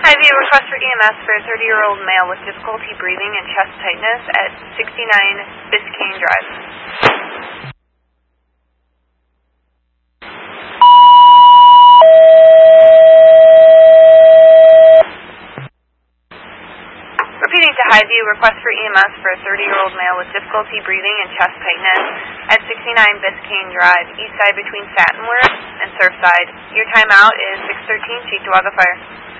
Highview request for EMS for a 30-year-old male with difficulty breathing and chest tightness at 69 Biscayne Drive. Repeating to Highview, request for EMS for a 30-year-old male with difficulty breathing and chest tightness at 69 Biscayne Drive, east side between Satinworth and Surfside. Your timeout is 6:13, Chief Fire.